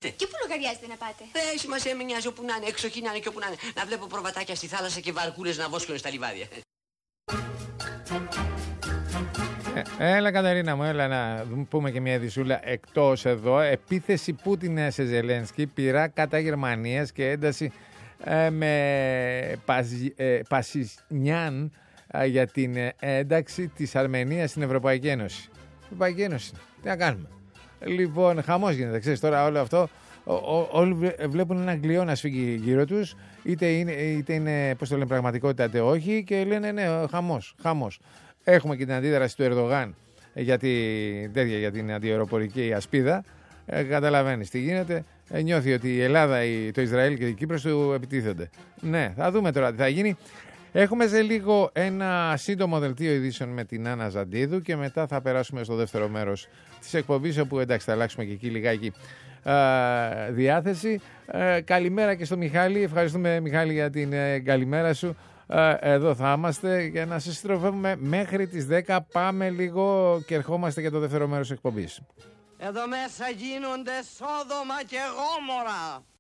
Και πού λογαριάζετε να πάτε? Σημασία με νοιάζει όπου να είναι, έξω να είναι και όπου να είναι. Να βλέπω προβατάκια στη θάλασσα και βαρκούλες να βόσκουν στα λιβάδια. Έλα Κατερίνα μου, έλα να πούμε και μια ειδησούλα εκτός εδώ. Επίθεση Πούτιν σε Ζελένσκι, πειρά κατά Γερμανίας και ένταση με Πασινιάν για την ένταξη της Αρμενίας στην Ευρωπαϊκή Ένωση. Ευρωπαϊκή Ένωση, τι να κάνουμε. Λοιπόν, χαμός γίνεται, ξέρεις τώρα όλο αυτό. Όλοι βλέπουν ένα αγγλιό να σφίγγει γύρω τους, είτε είναι πώς το λένε, πραγματικότητα είτε όχι, και λένε ναι, χαμός. Έχουμε και την αντίδραση του Ερντογάν για την αντιαεροπορική ασπίδα. Καταλαβαίνεις τι γίνεται. Νιώθει ότι η Ελλάδα, το Ισραήλ και η Κύπρος του επιτίθενται. Ναι, θα δούμε τώρα τι θα γίνει. Έχουμε σε λίγο ένα σύντομο δελτίο ειδήσεων με την Άννα Ζαντίδου και μετά θα περάσουμε στο δεύτερο μέρος της εκπομπής, όπου εντάξει θα αλλάξουμε και εκεί λιγάκι διάθεση. Καλημέρα και στο Μιχάλη. Ευχαριστούμε Μιχάλη για την καλημέρα σου. Εδώ θα είμαστε για να σας συντροφεύουμε μέχρι τις 10. Πάμε λίγο και ερχόμαστε για το δεύτερο μέρος της εκπομπής. Εδώ μέσα γίνονται Σόδομα και Γόμορα.